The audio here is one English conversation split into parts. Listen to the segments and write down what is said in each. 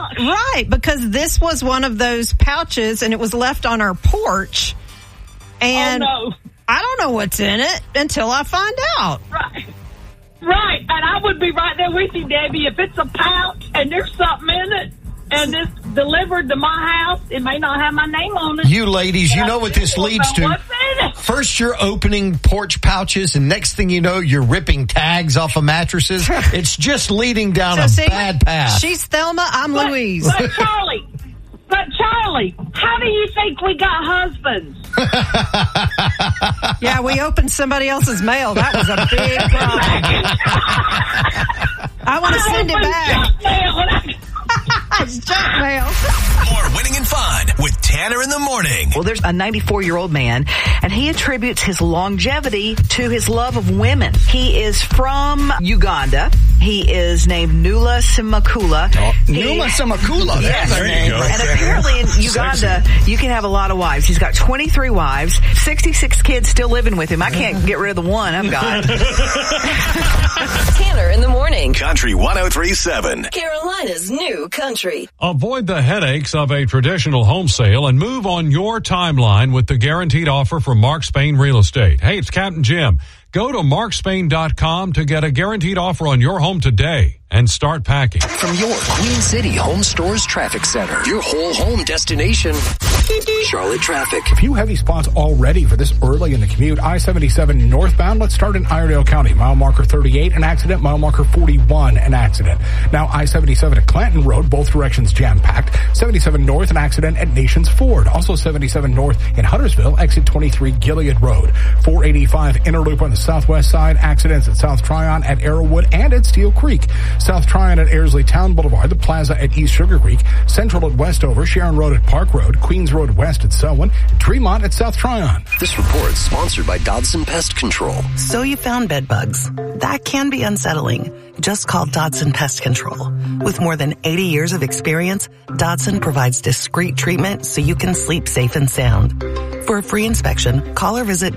Right, because this was one of those pouches, and it was left on our porch. And I don't know what's in it until I find out. Right, and I would be right there with you, Debbie. If it's a pouch and there's something in it, and it's delivered to my house, it may not have my name on it. You ladies, you know what this leads to. First, you're opening porch pouches, and next thing you know, you're ripping tags off of mattresses. It's just leading down bad path. She's Thelma, I'm Louise. But Charlie, how do you think we got husbands? Yeah, we opened somebody else's mail. That was a big problem. I want to send it back. It's junk mail. More winning and fun with Tanner in the morning. Well, there's a 94-year-old man, and he attributes his longevity to his love of women. He is from Uganda. He is named Nula Simakula. Nula Simakula. Yes. There you go. And apparently in Uganda, you can have a lot of wives. He's got 23 wives, 66 kids still living with him. I can't get rid of the one I've got. Tanner in the morning. Country 103.7. Carolina's new country. Avoid the headaches of a traditional home sale and move on your timeline with the guaranteed offer from Mark Spain Real Estate. Hey, it's Captain Jim. Go to markspain.com to get a guaranteed offer on your home today and start packing. From your Queen City Home Stores Traffic Center, your whole home destination, Charlotte Traffic. A few heavy spots already for this early in the commute. I-77 northbound. Let's start in Iredell County. Mile marker 38, an accident. Mile marker 41, an accident. Now I-77 at Clanton Road, both directions jam-packed. 77 north, an accident at Nations Ford. Also 77 north in Huntersville, exit 23 Gilead Road. 485 inner loop on the southwest side. Accidents at South Tryon, at Arrowwood, and at Steel Creek. South Tryon at Airsley Town Boulevard, the Plaza at East Sugar Creek, Central at Westover, Sharon Road at Park Road, Queens Road West at Selwyn, Tremont at South Tryon. This report is sponsored by Dodson Pest Control. So you found bed bugs. That can be unsettling. Just call Dodson Pest Control. With more than 80 years of experience, Dodson provides discreet treatment so you can sleep safe and sound. For a free inspection, call or visit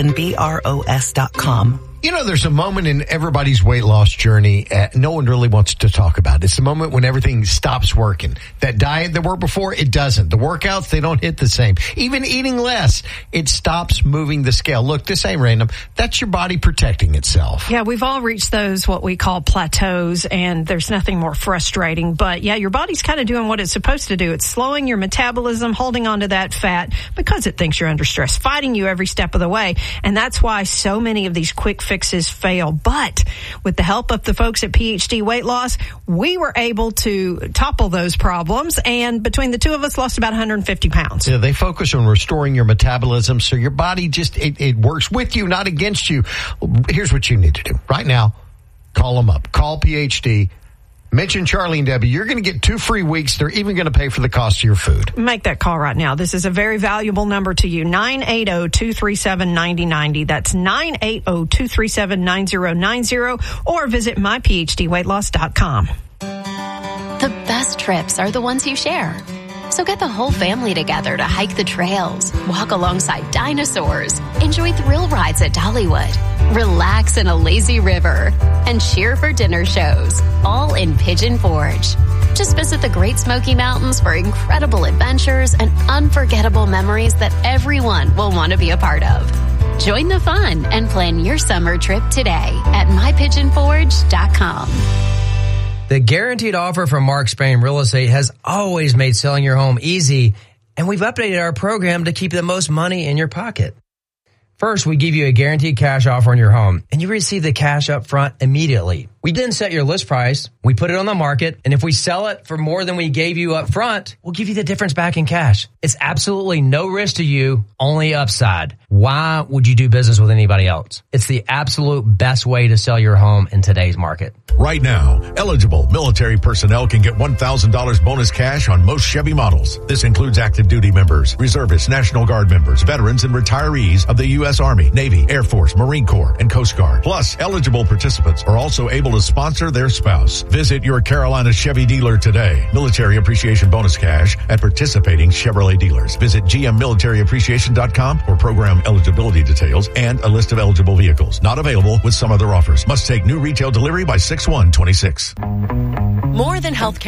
DodsonBROS.com. You know, there's a moment in everybody's weight loss journey no one really wants to talk about. It's the moment when everything stops working. That diet that worked before, it doesn't. The workouts, they don't hit the same. Even eating less, it stops moving the scale. Look, this ain't random. That's your body protecting itself. Yeah, we've all reached those, what we call plateaus, and there's nothing more frustrating. But yeah, your body's kind of doing what it's supposed to do. It's slowing your metabolism, holding onto that fat because it thinks you're under stress, fighting you every step of the way. And that's why so many of these quick fixes fail. But with the help of the folks at PhD Weight Loss, we were able to topple those problems, and between the two of us lost about 150 pounds. Yeah, they focus on restoring your metabolism so your body just, it works with you, not against you. Here's what you need to do. Right now, call them up. Call PhD. Mention Charlie and Debbie. You're going to get 2 free weeks. They're even going to pay for the cost of your food. Make that call right now. This is a very valuable number to you. 980-237-9090. That's 980-237-9090. Or visit myphdweightloss.com. The best trips are the ones you share. So get the whole family together to hike the trails, walk alongside dinosaurs, enjoy thrill rides at Dollywood, relax in a lazy river, and cheer for dinner shows, all in Pigeon Forge. Just visit the Great Smoky Mountains for incredible adventures and unforgettable memories that everyone will want to be a part of. Join the fun and plan your summer trip today at mypigeonforge.com. The guaranteed offer from Mark Spain Real Estate has always made selling your home easy, and we've updated our program to keep the most money in your pocket. First, we give you a guaranteed cash offer on your home, and you receive the cash up front immediately. We then set your list price, we put it on the market, and if we sell it for more than we gave you up front, we'll give you the difference back in cash. It's absolutely no risk to you, only upside. Why would you do business with anybody else? It's the absolute best way to sell your home in today's market. Right now, eligible military personnel can get $1,000 bonus cash on most Chevy models. This includes active duty members, reservists, National Guard members, veterans, and retirees of the U.S. Army, Navy, Air Force, Marine Corps, and Coast Guard. Plus, eligible participants are also able to sponsor their spouse. Visit your Carolina Chevy dealer today. Military Appreciation Bonus Cash at participating Chevrolet dealers. Visit gmmilitaryappreciation.com for program eligibility details and a list of eligible vehicles. Not available with some other offers. Must take new retail delivery by 6/1/26. More than healthcare.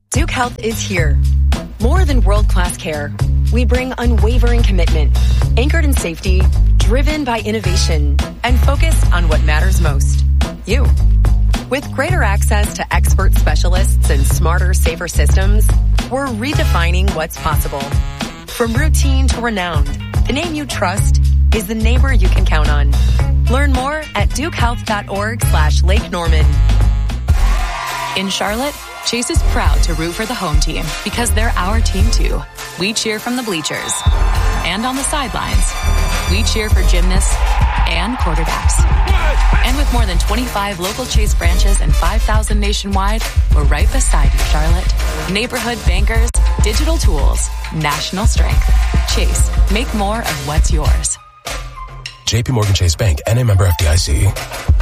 Duke Health is here. More than world-class care. We bring unwavering commitment, anchored in safety, driven by innovation, and focused on what matters most, you. With greater access to expert specialists and smarter, safer systems, we're redefining what's possible. From routine to renowned, the name you trust is the neighbor you can count on. Learn more at dukehealth.org/Lake Norman. In Charlotte, Chase is proud to root for the home team because they're our team too. We cheer from the bleachers and on the sidelines. We cheer for gymnasts and quarterbacks. And with more than 25 local Chase branches and 5,000 nationwide, we're right beside you, Charlotte. Neighborhood bankers, digital tools, national strength. Chase, make more of what's yours. JP Morgan Chase Bank, NA member FDIC.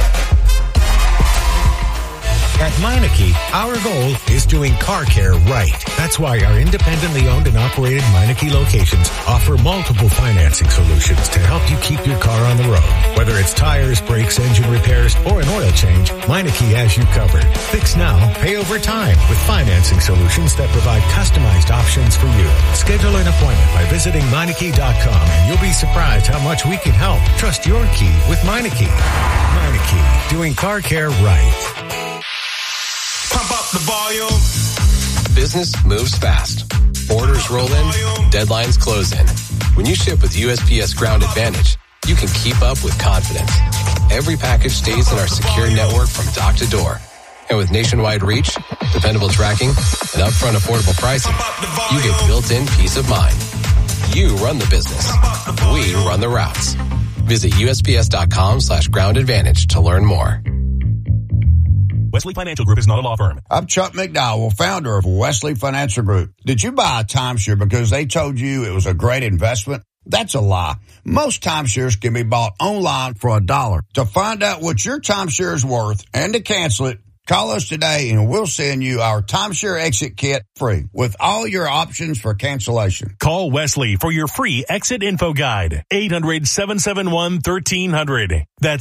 At Meineke, our goal is doing car care right. That's why our independently owned and operated Meineke locations offer multiple financing solutions to help you keep your car on the road. Whether it's tires, brakes, engine repairs, or an oil change, Meineke has you covered. Fix now, pay over time with financing solutions that provide customized options for you. Schedule an appointment by visiting Meineke.com and you'll be surprised how much we can help. Trust your key with Meineke. Meineke, doing car care right. Pump up the volume. Business moves fast. Orders roll in, deadlines close in. When you ship with USPS Ground Advantage, you can keep up with confidence. Every package stays in our secure network from dock to door. And with nationwide reach, dependable tracking, and upfront affordable pricing, you get built-in peace of mind. You run the business. We run the routes. Visit USPS.com/Ground Advantage to learn more. Wesley Financial Group is not a law firm. I'm Chuck McDowell, founder of Wesley Financial Group. Did you buy a timeshare because they told you it was a great investment? That's a lie. Most timeshares can be bought online for $1. To find out what your timeshare is worth and to cancel it, call us today and we'll send you our timeshare exit kit free with all your options for cancellation. Call Wesley for your free exit info guide. 800-771-1300. That's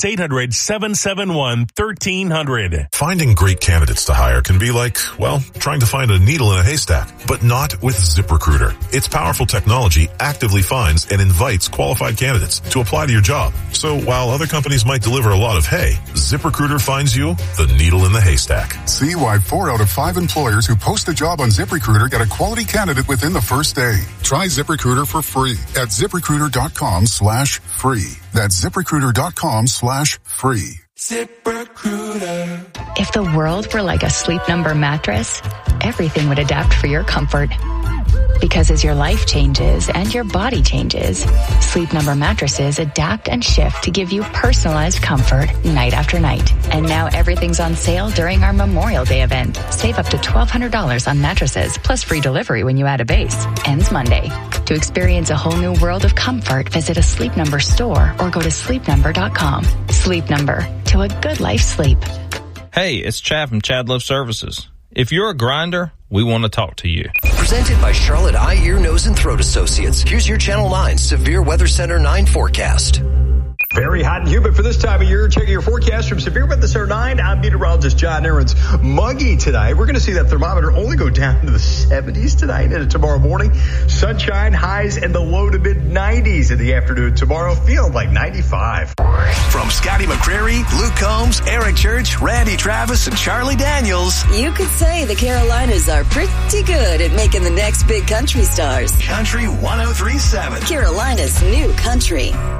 800-771-1300. Finding great candidates to hire can be like, well, trying to find a needle in a haystack, but not with ZipRecruiter. Its powerful technology actively finds and invites qualified candidates to apply to your job. So while other companies might deliver a lot of hay, ZipRecruiter finds you the needle in the haystack. See why 4 out of 5 employers who post a job on ZipRecruiter get a quality candidate within the first day. Try ZipRecruiter for free at ZipRecruiter.com/free. That's ZipRecruiter.com/free. ZipRecruiter. If the world were like a Sleep Number mattress, everything would adapt for your comfort. Because as your life changes and your body changes, Sleep Number mattresses adapt and shift to give you personalized comfort night after night. And now everything's on sale during our Memorial Day event. Save up to $1,200 on mattresses, plus free delivery when you add a base. Ends Monday. To experience a whole new world of comfort, visit a Sleep Number store or go to sleepnumber.com. Sleep Number. To a good life sleep. Hey, it's Chad from Chad Love Services. If you're a grinder, we want to talk to you. Presented by Charlotte Eye, Ear, Nose, and Throat Associates. Here's your Channel 9 Severe Weather Center 9 forecast. Very hot and humid for this time of year. Checking your forecast from Severe Weather Center 9. I'm meteorologist John Aarons. Muggy tonight. We're going to see that thermometer only go down to the 70s tonight and tomorrow morning. Sunshine, highs in the low to mid 90s in the afternoon tomorrow. Feeling like 95. From Scotty McCreery, Luke Combs, Eric Church, Randy Travis, and Charlie Daniels. You could say the Carolinas are pretty good at making the next big country stars. Country 103.7. Carolina's new country.